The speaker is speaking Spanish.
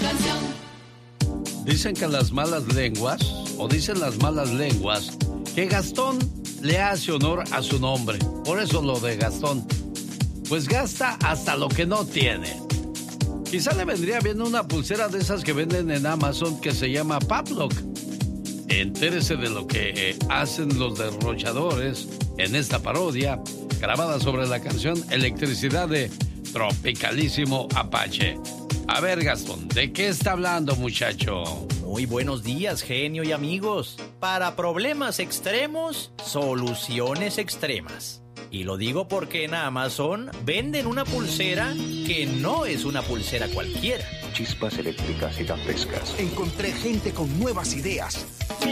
Dicen que las malas lenguas, o dicen las malas lenguas, que Gastón le hace honor a su nombre. Por eso lo de Gastón. Pues gasta hasta lo que no tiene. Quizá le vendría bien una pulsera de esas que venden en Amazon que se llama Paplock. Entérese de lo que hacen los derrochadores en esta parodia grabada sobre la canción Electricidad de Tropicalísimo Apache. A ver, Gastón, ¿de qué está hablando, muchacho? Muy buenos días, genio y amigos. Para problemas extremos, soluciones extremas. Y lo digo porque en Amazon venden una pulsera que no es una pulsera cualquiera. Chispas eléctricas y dantescas. Encontré gente con nuevas ideas.